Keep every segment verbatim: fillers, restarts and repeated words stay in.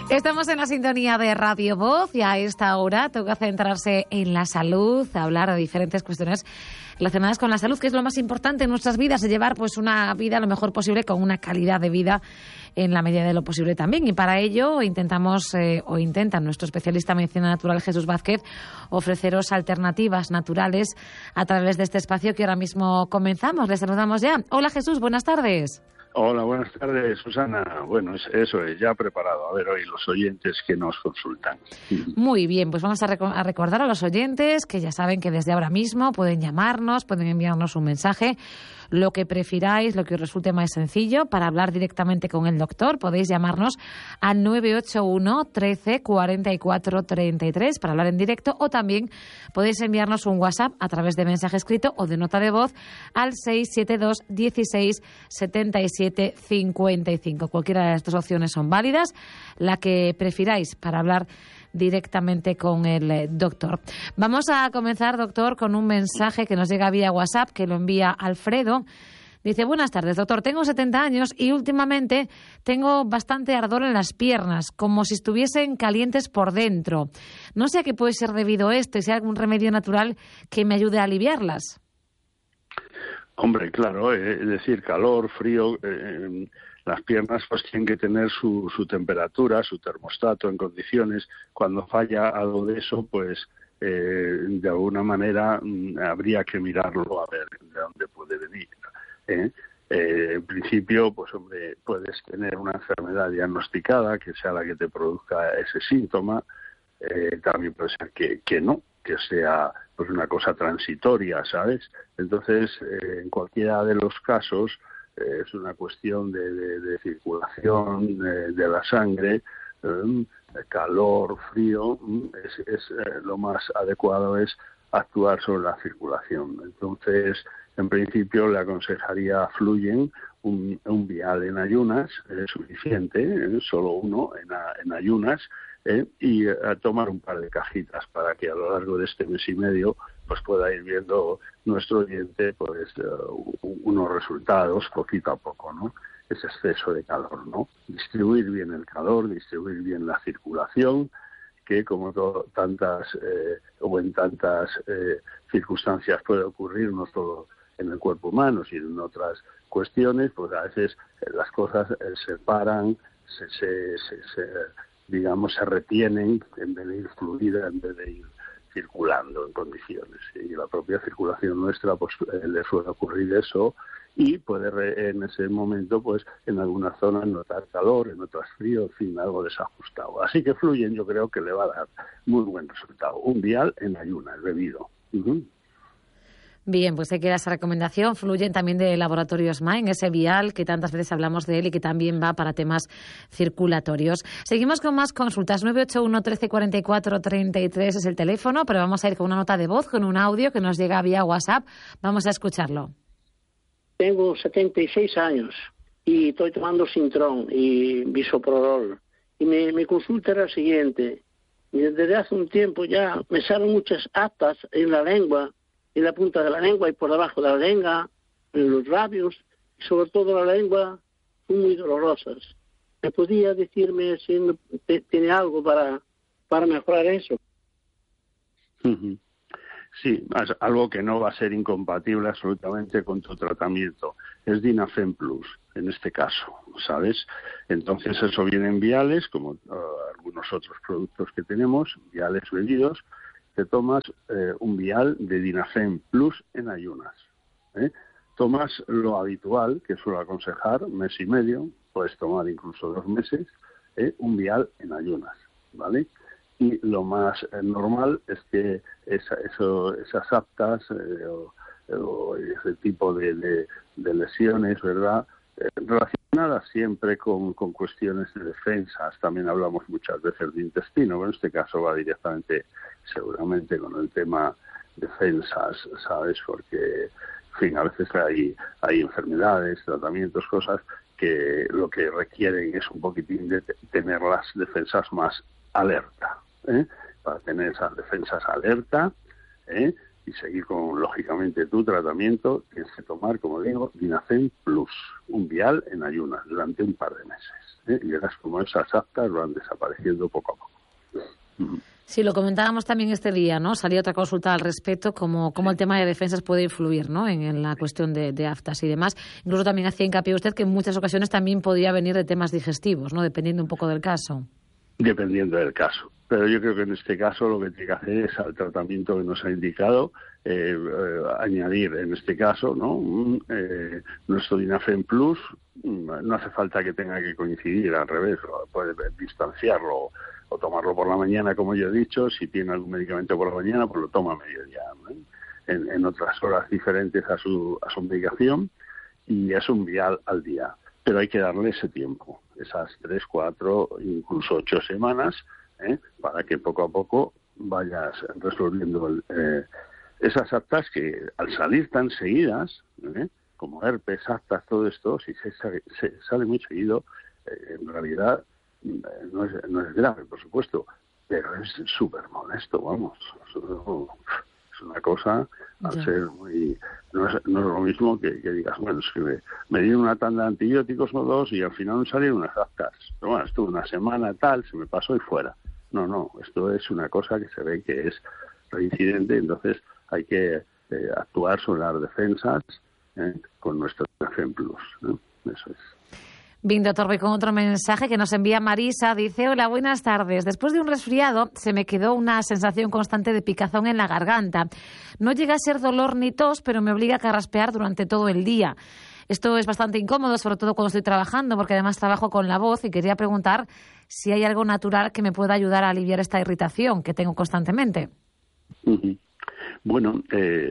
Estamos en la sintonía de Radio Voz y a esta hora toca centrarse en la salud, hablar de diferentes cuestiones relacionadas con la salud, que es lo más importante en nuestras vidas, de llevar pues una vida lo mejor posible con una calidad de vida en la medida de lo posible también. Y para ello intentamos, eh, o intentan nuestro especialista en medicina natural, Jesús Vázquez, ofreceros alternativas naturales a través de este espacio que ahora mismo comenzamos. Les saludamos ya. Hola Jesús, buenas tardes. Hola, buenas tardes, Susana. Bueno, eso es, ya preparado. A ver, hoy los oyentes que nos consultan. Muy bien, pues vamos a, rec- a recordar a los oyentes que ya saben que desde ahora mismo pueden llamarnos, pueden enviarnos un mensaje, lo que prefiráis, lo que os resulte más sencillo, para hablar directamente con el doctor. Podéis llamarnos al nueve ocho uno, trece, cuarenta y cuatro, treinta y tres para hablar en directo, o también podéis enviarnos un WhatsApp a través de mensaje escrito o de nota de voz al seis siete dos, dieciséis, setenta y siete, cincuenta y cinco. Cualquiera de las dos opciones son válidas, la que prefiráis para hablar directamente con el eh, doctor. Vamos a comenzar, doctor, con un mensaje que nos llega vía WhatsApp, que lo envía Alfredo. Dice: buenas tardes, doctor, tengo setenta años y últimamente tengo bastante ardor en las piernas, como si estuviesen calientes por dentro. No sé a qué puede ser debido esto y si hay algún remedio natural que me ayude a aliviarlas. Hombre, claro, eh, es decir, calor, frío, eh, las piernas pues tienen que tener su, su temperatura, su termostato en condiciones. Cuando falla algo de eso, pues eh, de alguna manera mm, habría que mirarlo a ver de dónde puede venir. ¿eh? Eh, en principio, pues hombre, puedes tener una enfermedad diagnosticada que sea la que te produzca ese síntoma. Eh, también puede ser que, que no, que sea pues una cosa transitoria, ¿sabes? Entonces, eh, en cualquiera de los casos, eh, es una cuestión de, de, de circulación eh, de la sangre, eh, calor, frío, es, es eh, lo más adecuado es actuar sobre la circulación. Entonces, en principio le aconsejaría Fluyen, un, un vial en ayunas, es suficiente, eh, solo uno en, a, en ayunas, Eh, y a tomar un par de cajitas para que a lo largo de este mes y medio pues pueda ir viendo nuestro oyente pues uh, unos resultados poquito a poco, ¿no? Ese exceso de calor, ¿no? Distribuir bien el calor, distribuir bien la circulación, que como to- tantas eh, o en tantas eh, circunstancias puede ocurrir, no solo en el cuerpo humano, sino en otras cuestiones, pues a veces eh, las cosas eh, se paran, se, se, se, se digamos, se retienen en vez de ir fluida, en vez de ir circulando en condiciones. Y la propia circulación nuestra, pues eh, le suele ocurrir eso y puede re, en ese momento, pues en algunas zonas notar calor, en otras frío, en fin, algo desajustado. Así que Fluyen yo creo que le va a dar muy buen resultado. Un vial en ayunas, bebido. Uh-huh. Bien, pues hay que dar esa recomendación. Fluyen también de Laboratorios Main, ese vial que tantas veces hablamos de él y que también va para temas circulatorios. Seguimos con más consultas. nueve ocho uno, trece, cuarenta y cuatro, treinta y tres es el teléfono, pero vamos a ir con una nota de voz, con un audio que nos llega vía WhatsApp. Vamos a escucharlo. Tengo setenta y seis años y estoy tomando Sintrón y Bisoprolol. Y mi, mi consulta era la siguiente. Desde hace un tiempo ya me salen muchas aftas en la lengua, en la punta de la lengua y por debajo de la lengua, en los labios, y sobre todo la lengua, son muy dolorosas. ¿Me podía decirme si tiene algo para, para mejorar eso? Uh-huh. Sí, algo que no va a ser incompatible absolutamente con tu tratamiento. Es Dinafen Plus, en este caso, ¿sabes? Entonces eso viene en viales, como uh, algunos otros productos que tenemos, viales bebidos. Te tomas eh, un vial de Dinafen Plus en ayunas. ¿eh? Tomas lo habitual, que suelo aconsejar, mes y medio, puedes tomar incluso dos meses, ¿eh? un vial en ayunas, ¿vale? Y lo más eh, normal es que esa, eso, esas aftas eh, o, o ese tipo de, de, de lesiones, ¿verdad?, eh, relacionadas siempre con, con cuestiones de defensas. También hablamos muchas veces de intestino, pero en este caso va directamente, seguramente, con el tema defensas, ¿sabes? Porque, en fin, a veces hay, hay enfermedades, tratamientos, cosas que lo que requieren es un poquitín de tener las defensas más alerta, ¿eh? Para tener esas defensas alerta, ¿eh? Y seguir con, lógicamente, tu tratamiento, tienes que tomar, como digo, Dinafen Plus, un vial en ayunas durante un par de meses. ¿eh? Y verás como esas aftas van desapareciendo poco a poco. Sí, lo comentábamos también este día, ¿no? Salía otra consulta al respecto, como, como el tema de defensas puede influir, ¿no? En, en la cuestión de, de aftas y demás. Incluso también hacía hincapié usted que en muchas ocasiones también podía venir de temas digestivos, ¿no? Dependiendo un poco del caso. Dependiendo del caso. Pero yo creo que en este caso lo que tiene que hacer es al tratamiento que nos ha indicado eh, eh, añadir en este caso, ¿no? Eh, nuestro Dinafen Plus. No hace falta que tenga que coincidir, al revés, puede distanciarlo o tomarlo por la mañana, como yo he dicho. Si tiene algún medicamento por la mañana, pues lo toma a mediodía, ¿no? en, en otras horas diferentes a su, a su medicación, y es un vial al día. Pero hay que darle ese tiempo, esas tres, cuatro, incluso ocho semanas, ¿eh? para que poco a poco vayas resolviendo el, eh, esas aftas que al salir tan seguidas, ¿eh? como herpes, aftas, todo esto, si se, se sale muy seguido, eh, en realidad eh, no, es, no es grave, por supuesto, pero es súper molesto, vamos. Es una cosa, al ya. ser muy... No es, no es lo mismo que, que digas, bueno, es que me, me dieron una tanda de antibióticos o dos y al final me salieron unas aftas. Pero bueno, estuve una semana tal, se me pasó y fuera. No, no, esto es una cosa que se ve que es reincidente, entonces hay que eh, actuar sobre las defensas eh, con nuestro Dinafen Plus, ¿no? Eso es. Bien, doctor, voy con otro mensaje que nos envía Marisa. Dice, hola, buenas tardes. Después de un resfriado se me quedó una sensación constante de picazón en la garganta. No llega a ser dolor ni tos, pero me obliga a carraspear durante todo el día. Esto es bastante incómodo, sobre todo cuando estoy trabajando, porque además trabajo con la voz, y quería preguntar si hay algo natural que me pueda ayudar a aliviar esta irritación que tengo constantemente. Uh-huh. Bueno, eh...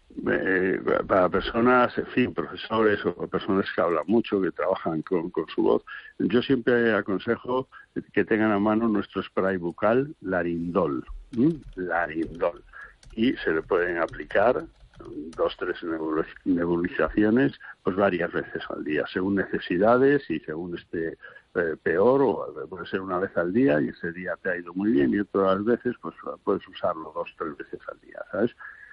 Eh, para personas, en fin, profesores o personas que hablan mucho, que trabajan con, con su voz, yo siempre aconsejo que tengan a mano nuestro spray bucal Larindol, ¿sí? Larindol, y se le pueden aplicar dos, tres nebulizaciones, pues varias veces al día, según necesidades y según esté eh, peor, o puede ser una vez al día y ese día te ha ido muy bien, y otras veces pues puedes usarlo dos, tres veces al día, ¿sabes?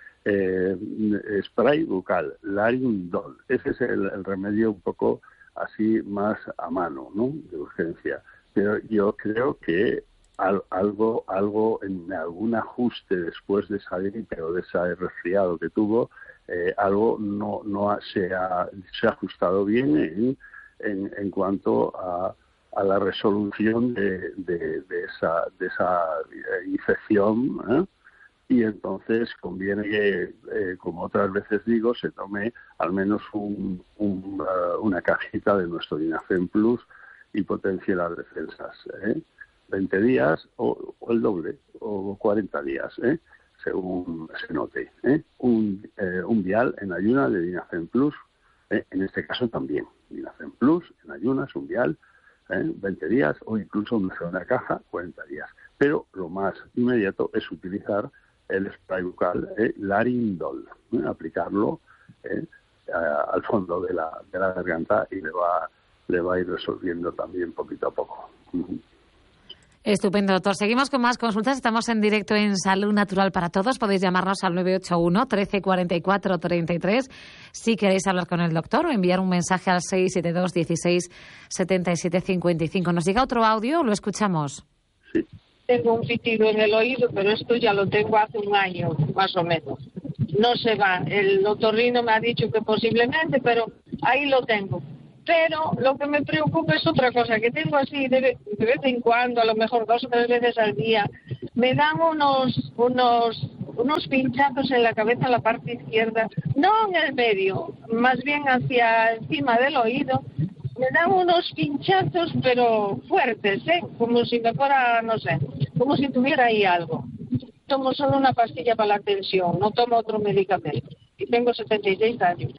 Eh, spray bucal, Larindol, ese es el, el remedio un poco así más a mano, ¿no? De urgencia. Pero yo creo que al, algo, algo en algún ajuste después de salir, pero de ese resfriado que tuvo, eh, algo no, no se ha, se ha ajustado bien en, en, en cuanto a, a la resolución de, de, de esa, de esa infección, ¿eh? Y entonces conviene que, eh, como otras veces digo, se tome al menos un, un, uh, una cajita de nuestro Dinafen Plus y potencie las defensas. ¿eh? veinte días o, o el doble, o cuarenta días, ¿eh? según se note. ¿eh? Un, eh, un vial en ayuna de Dinafen Plus, ¿eh? en este caso también. Dinafen Plus en ayunas, un vial, ¿eh? veinte días, o incluso una segunda caja, cuarenta días. Pero lo más inmediato es utilizar el spray bucal eh, Larindol, ¿eh? aplicarlo eh, a, al fondo de la, de la garganta, y le va, le va a ir resolviendo también poquito a poco. Uh-huh. Estupendo, doctor. Seguimos con más consultas. Estamos en directo en Salud Natural para Todos. Podéis llamarnos al nueve ocho uno, trece cuarenta y cuatro, treinta y tres si queréis hablar con el doctor, o enviar un mensaje al seis siete dos, dieciséis, setenta y siete, cincuenta y cinco. ¿Nos llega otro audio? ¿Lo escuchamos? Sí. Tengo un pitido en el oído, pero esto ya lo tengo hace un año, más o menos. No se va. El otorrino me ha dicho que posiblemente, pero ahí lo tengo. Pero lo que me preocupa es otra cosa, que tengo así de, de vez en cuando, a lo mejor dos o tres veces al día, me dan unos, unos, unos pinchazos en la cabeza, en la parte izquierda, no en el medio, más bien hacia encima del oído. Me dan unos pinchazos, pero fuertes, ¿eh? Como si me fuera, no sé, como si tuviera ahí algo. Tomo solo una pastilla para la tensión, no tomo otro medicamento. Y tengo setenta y seis años.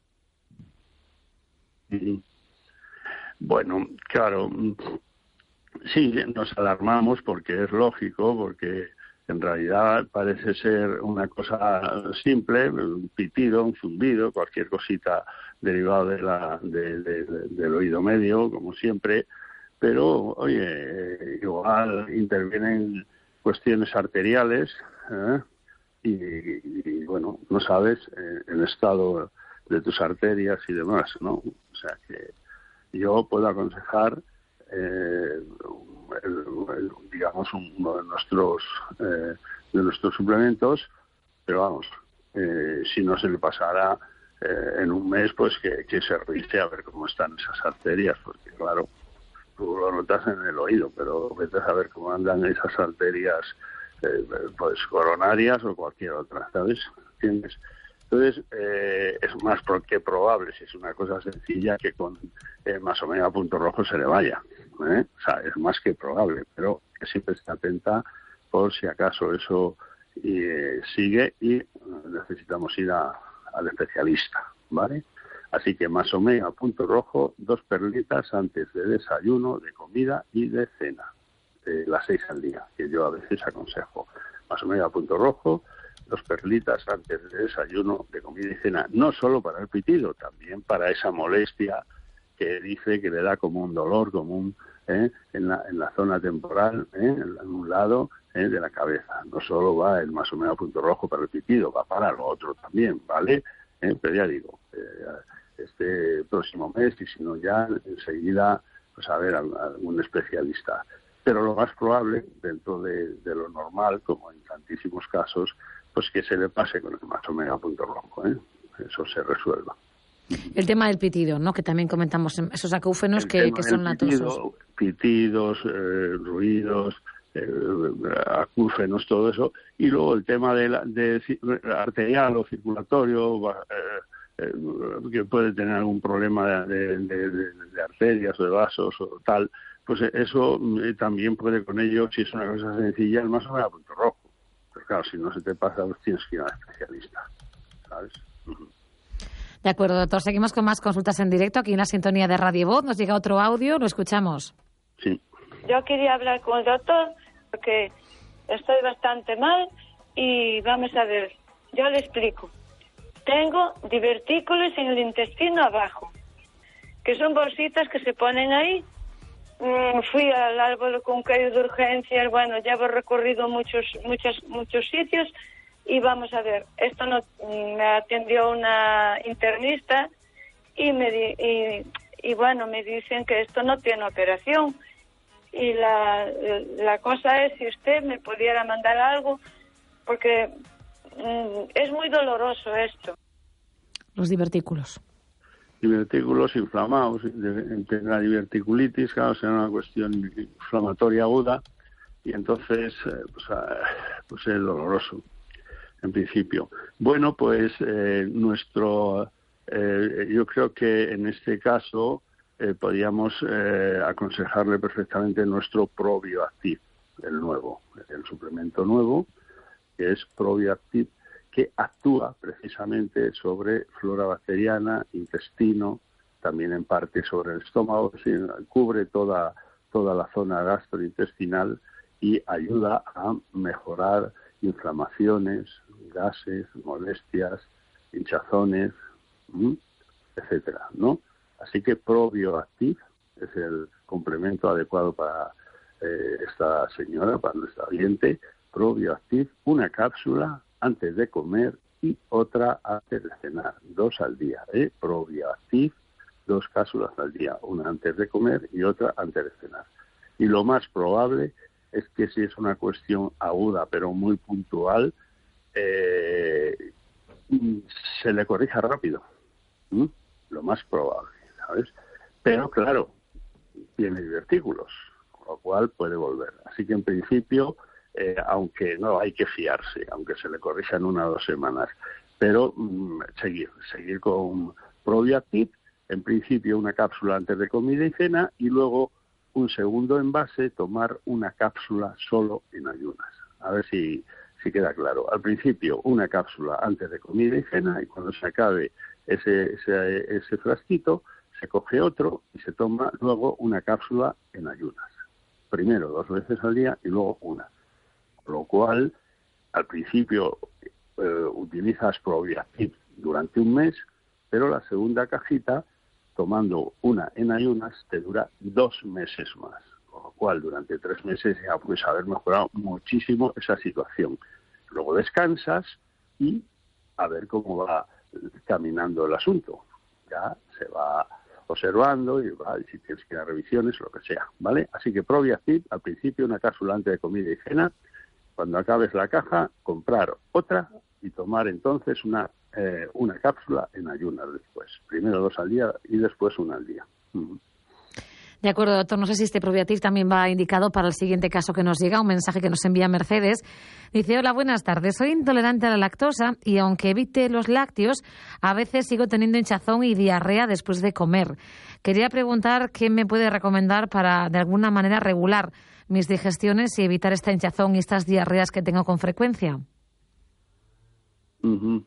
Bueno, claro, sí, nos alarmamos porque es lógico, porque en realidad parece ser una cosa simple, un pitido, un zumbido, cualquier cosita derivado de la, de, de, de, del oído medio, como siempre, pero, oye, igual intervienen cuestiones arteriales, ¿eh? y, y, y, bueno, no sabes eh, el estado de tus arterias y demás, ¿no? O sea que yo puedo aconsejar eh, el, el, digamos, uno de nuestros, eh, de nuestros suplementos, pero vamos, eh, si no se le pasara eh, en un mes, pues que, que se revise a ver cómo están esas arterias, porque claro, tú lo notas en el oído, pero vete a saber cómo andan esas arterias, eh, pues coronarias o cualquier otra, ¿sabes? ¿Entiendes? Entonces, eh, es más que probable, si es una cosa sencilla, que con eh, más o menos a punto rojo se le vaya, ¿eh? O sea, es más que probable, pero que siempre esté atenta por si acaso eso eh, sigue y necesitamos ir a, al especialista, ¿vale? Así que más o menos a punto rojo, dos perlitas antes de desayuno, de comida y de cena, de las seis al día, que yo a veces aconsejo. Más o menos a punto rojo, dos perlitas antes de desayuno, de comida y cena, no solo para el pitido, también para esa molestia que dice que le da como un dolor, como un ¿eh? en, la, en la zona temporal, ¿eh? en un lado ¿eh? de la cabeza. No solo va el más o menos punto rojo para el pitido, va para lo otro también, ¿vale? ¿Eh? Pero ya digo, eh, este próximo mes, y si no ya enseguida, pues a ver, algún especialista. Pero lo más probable, dentro de, de lo normal, como en tantísimos casos, pues que se le pase con el más o menos punto rojo, ¿eh? Eso se resuelva. El tema del pitido, ¿no? Que también comentamos, esos acúfenos que, que son latosos. Pitidos, eh, ruidos, eh, acúfenos, todo eso. Y luego el tema de, la, de arterial o circulatorio, eh, eh, que puede tener algún problema de, de, de, de arterias o de vasos o tal, pues eso eh, también puede con ello, si es una cosa sencilla, el más o menos a punto rojo. Pero claro, si no se te pasa, pues tienes que ir al especialista, ¿sabes? Uh-huh. De acuerdo, doctor. Seguimos con más consultas en directo aquí en la sintonía de Radio Voz. Nos llega otro audio, lo escuchamos. Sí. Yo quería hablar con el doctor porque estoy bastante mal y vamos a ver, yo le explico. Tengo divertículos en el intestino abajo, que son bolsitas que se ponen ahí. Mm, fui al árbol con caído de urgencias, bueno, ya he recorrido muchos, muchos, muchos sitios. Y vamos a ver, esto no me atendió una internista y me di, y, y bueno, me dicen que esto no tiene operación. Y la, la cosa es si usted me pudiera mandar algo, porque mm, es muy doloroso esto. Los divertículos. Divertículos inflamados, entre la diverticulitis, claro, será una cuestión inflamatoria aguda y entonces pues, pues es doloroso. En principio. Bueno, pues eh, nuestro, eh, yo creo que en este caso eh, podríamos eh, aconsejarle perfectamente nuestro ProBioActive, el nuevo, el suplemento nuevo, que es ProBioActive, que actúa precisamente sobre flora bacteriana, intestino, también en parte sobre el estómago, es decir, cubre toda, toda la zona gastrointestinal y ayuda a mejorar inflamaciones, gases, molestias, hinchazones, ¿m? etcétera, ¿no? Así que ProBioActive es el complemento adecuado para eh, esta señora, para nuestra oyente. ProBioActive, una cápsula antes de comer y otra antes de cenar, dos al día, ¿eh? ProBioActive, dos cápsulas al día, una antes de comer y otra antes de cenar. Y lo más probable es que si es una cuestión aguda pero muy puntual, eh, se le corrija rápido, ¿Mm? Lo más probable, ¿sabes? Pero claro, tiene divertículos, con lo cual puede volver. Así que en principio, eh, aunque no hay que fiarse, aunque se le corrija en una o dos semanas, pero mm, seguir, seguir con ProBioActive, en principio una cápsula antes de comida y cena y luego un segundo envase, tomar una cápsula solo en ayunas. A ver si, si queda claro. Al principio, una cápsula antes de comida y cena, y cuando se acabe ese, ese, ese frasquito, se coge otro y se toma luego una cápsula en ayunas. Primero dos veces al día y luego una. Con lo cual, al principio eh, utilizas ProBioActive durante un mes, pero la segunda cajita, tomando una en ayunas, te dura dos meses más, con lo cual durante tres meses ya puedes haber mejorado muchísimo esa situación. Luego descansas y a ver cómo va caminando el asunto. Ya se va observando y, ¿vale? Si tienes que ir a revisiones, lo que sea, ¿vale? Así que Probiacid, al principio una cápsula antes de comida y cena, cuando acabes la caja, comprar otra y tomar entonces una eh, una cápsula en ayunas después. Primero dos al día y después una al día. Uh-huh. De acuerdo, doctor. No sé si este Probiacid también va indicado para el siguiente caso que nos llega, un mensaje que nos envía Mercedes. Dice, hola, buenas tardes. Soy intolerante a la lactosa y aunque evite los lácteos, a veces sigo teniendo hinchazón y diarrea después de comer. Quería preguntar qué me puede recomendar para, de alguna manera, regular mis digestiones y evitar esta hinchazón y estas diarreas que tengo con frecuencia. Uh-huh.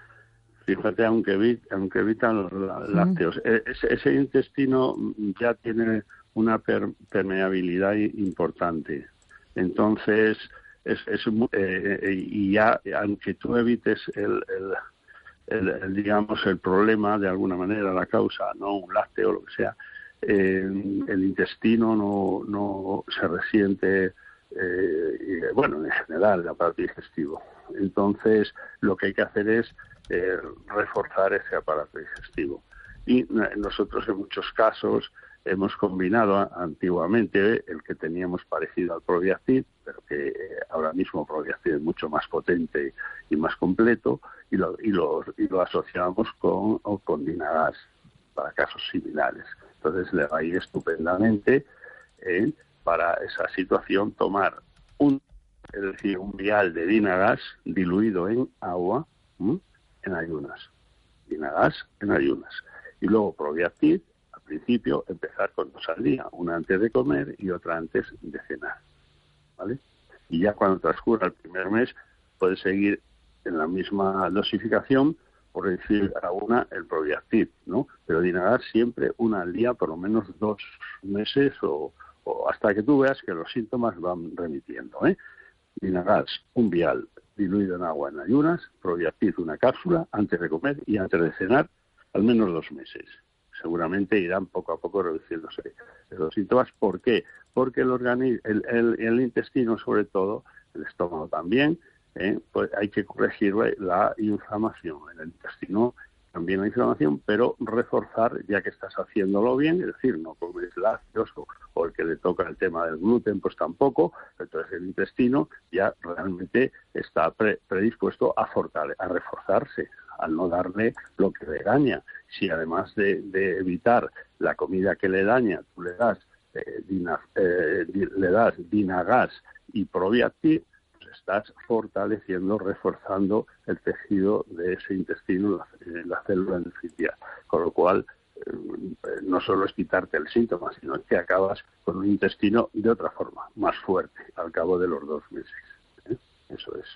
Fíjate, aunque, evit, aunque evitan los lácteos, sí. ese, ese intestino ya tiene una per, permeabilidad importante. Entonces, es, es eh, y ya, aunque tú evites el, el, el, el, digamos, el problema, de alguna manera, la causa, no un lácteo o lo que sea, eh, el intestino no, no se resiente, eh, y, bueno, en general, el aparato digestivo. Entonces, lo que hay que hacer es Eh, reforzar ese aparato digestivo. Y nosotros en muchos casos hemos combinado a, antiguamente el que teníamos parecido al Probiacid, pero que eh, ahora mismo Probiacid es mucho más potente y más completo, y lo, y lo, y lo asociamos con, con Dinagas para casos similares. Entonces le va a ir estupendamente eh, para esa situación tomar un, es decir, un vial de Dinagas diluido en agua, ¿m? en ayunas, Dinagas en ayunas, y luego Probiacid, al principio empezar con dos al día, una antes de comer y otra antes de cenar, ¿vale? Y ya cuando transcurra el primer mes puedes seguir en la misma dosificación, por decir a una el Probiacid, ¿no? Pero Dinagas siempre una al día, por lo menos dos meses o, o hasta que tú veas que los síntomas van remitiendo, ¿eh? Dinagas, un vial diluido en agua en ayunas, Probiacid una cápsula antes de comer y antes de cenar, al menos dos meses. Seguramente irán poco a poco reduciéndose los síntomas. ¿Por qué? Porque el organismo, el, el, el intestino sobre todo, el estómago también, ¿eh? Pues hay que corregir la inflamación en el intestino, también la inflamación, pero reforzar, ya que estás haciéndolo bien, es decir, no comes lácteos o, o el que le toca el tema del gluten, pues tampoco. Entonces el intestino ya realmente está pre, predispuesto a, fortale, a reforzarse, al no darle lo que le daña. Si además de, de evitar la comida que le daña, tú le das, eh, dina, eh, le das Dinagas y Probiacid, estás fortaleciendo, reforzando el tejido de ese intestino, la, la célula endocritial. Con lo cual, eh, no solo es quitarte el síntoma, sino que acabas con un intestino de otra forma, más fuerte, al cabo de los dos meses. ¿eh? Eso es.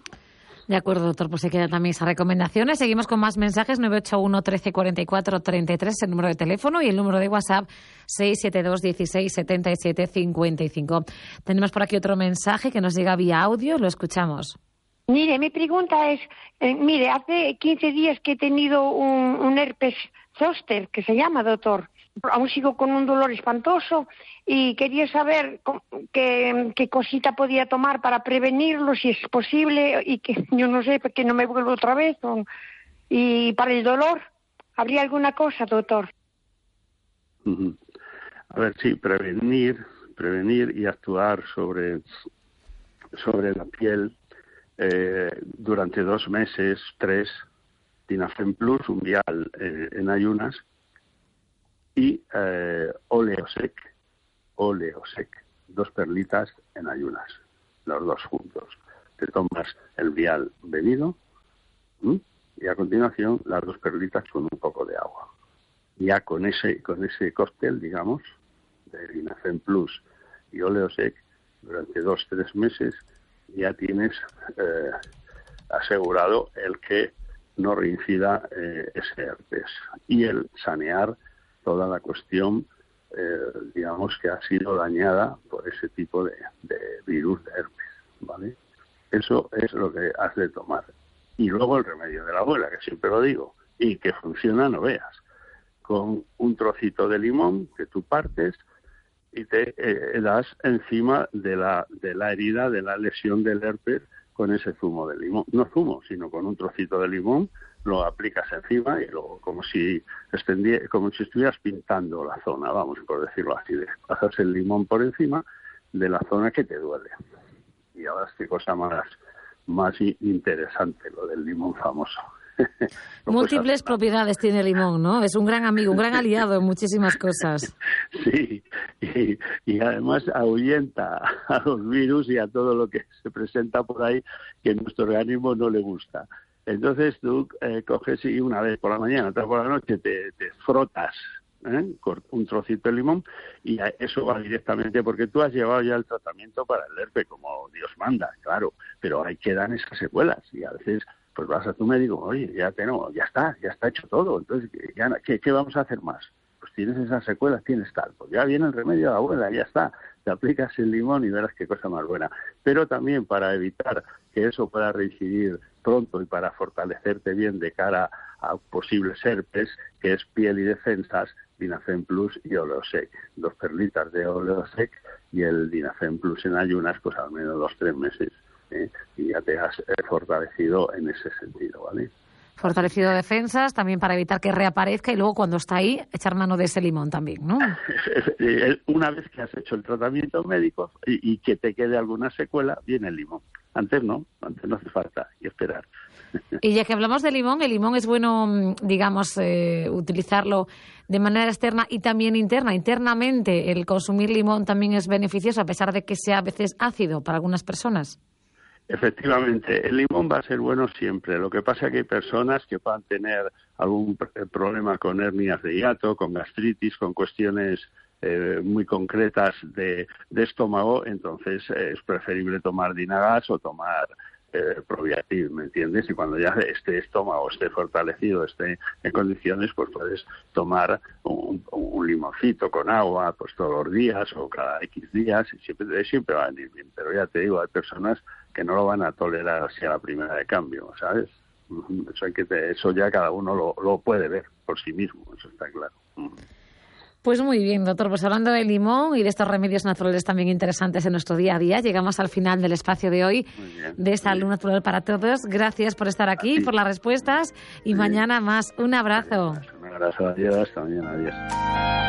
De acuerdo, doctor, pues se quedan también esas recomendaciones. Seguimos con más mensajes, nueve ocho uno, trece, cuarenta y cuatro, treinta y tres, el número de teléfono, y el número de WhatsApp, seis siete dos, dieciséis, setenta y siete, cincuenta y cinco. Tenemos por aquí otro mensaje que nos llega vía audio, lo escuchamos. Mire, mi pregunta es, eh, mire, hace quince días que he tenido un, un herpes zóster, que se llama, doctor. Aún sigo con un dolor espantoso y quería saber qué, qué cosita podía tomar para prevenirlo, si es posible, y que yo no sé, que no me vuelva otra vez. O, y para el dolor, ¿habría alguna cosa, doctor? Uh-huh. A ver, sí, prevenir, prevenir y actuar sobre, sobre la piel eh, durante dos meses, tres, Dinafen Plus, un vial eh, en ayunas, y eh, Oleosec, Oleosec, dos perlitas en ayunas, los dos juntos. Te tomas el vial bebido ¿sí? y a continuación las dos perlitas con un poco de agua. Ya con ese con ese cóctel, digamos, de Dinafen Plus y Oleosec, durante dos tres meses ya tienes eh, asegurado el que no reincida eh, ese herpes y el sanear toda la cuestión, eh, digamos, que ha sido dañada por ese tipo de, de virus de herpes, ¿vale? Eso es lo que has de tomar. Y luego el remedio de la abuela, que siempre lo digo, y que funciona, no veas, con un trocito de limón que tú partes y te eh, das encima de la, de la herida, de la lesión del herpes, con ese zumo de limón. No zumo, sino con un trocito de limón, lo aplicas encima y luego como si extendie, como si estuvieras pintando la zona, vamos, por decirlo así, de pasas el limón por encima de la zona que te duele. Y ahora es qué cosa más, más interesante, lo del limón famoso. Múltiples propiedades tiene el limón, ¿no? Es un gran amigo, un gran aliado en muchísimas cosas. Sí, y, y además ahuyenta a los virus y a todo lo que se presenta por ahí que nuestro organismo no le gusta. Entonces tú eh, coges y una vez por la mañana, otra por la noche, te, te frotas ¿eh? con un trocito de limón y eso va directamente porque tú has llevado ya el tratamiento para el herpes como Dios manda, claro, pero ahí quedan esas secuelas y a veces pues vas a tu médico, oye, ya tenemos, ya está, ya está hecho todo, entonces, ya, ¿qué, ¿qué vamos a hacer más? Pues tienes esas secuelas, tienes tal, pues ya viene el remedio de la abuela, ya está, te aplicas el limón y verás qué cosa más buena. Pero también para evitar que eso pueda reincidir pronto y para fortalecerte bien de cara a posibles herpes, que es piel y defensas, Dinafem Plus y Oleosec, dos perlitas de Oleosec y el Dinafem Plus en ayunas, pues al menos dos, tres meses. ¿Eh? Y ya te has eh, fortalecido en ese sentido, ¿vale? Fortalecido defensas, también para evitar que reaparezca y luego cuando está ahí, echar mano de ese limón también, ¿no? Una vez que has hecho el tratamiento médico y, y que te quede alguna secuela, viene el limón. Antes no, antes no hace falta y esperar. Y ya que hablamos de limón, el limón es bueno, digamos, eh, utilizarlo de manera externa y también interna. Internamente, el consumir limón también es beneficioso, a pesar de que sea a veces ácido para algunas personas. Efectivamente, el limón va a ser bueno siempre. Lo que pasa es que hay personas que puedan tener algún problema con hernias de hiato, con gastritis, con cuestiones eh, muy concretas de, de estómago, entonces eh, es preferible tomar Dinagas o tomar eh, Probiativ, ¿me entiendes? Y cuando ya este estómago esté fortalecido, esté en condiciones, pues puedes tomar un, un limoncito con agua pues todos los días o cada X días y siempre, siempre va a venir bien. Pero ya te digo, hay personas que no lo van a tolerar así a la primera de cambio, ¿sabes? Eso, hay que te, eso ya cada uno lo, lo puede ver por sí mismo, eso está claro. Pues muy bien, doctor. Pues hablando de limón y de estos remedios naturales también interesantes en nuestro día a día, llegamos al final del espacio de hoy bien, de Salud Natural para Todos. Gracias por estar aquí, por las respuestas y bien. Mañana más. Un abrazo. Un abrazo, adiós, hasta mañana, adiós.